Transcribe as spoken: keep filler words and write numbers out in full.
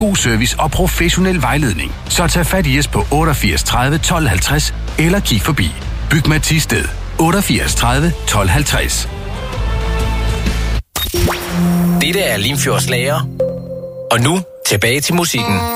god service og professionel vejledning. Så tag fat i os på otteogfirs tredive tolv halvtreds eller kig forbi. Bygma Thisted otteogfirs tredive tolv halvtreds. Dette er Limfjords Lager. Og nu tilbage til musikken.